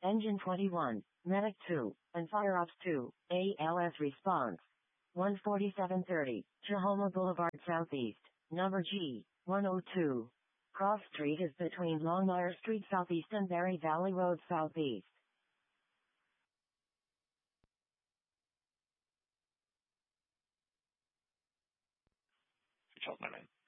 Engine 21, Medic 2, and Fire Ops 2, ALS response. 14730, Chahoma Boulevard Southeast, number G, 102. Cross Street is between Longmire Street Southeast and Berry Valley Road Southeast. Ciao, my man.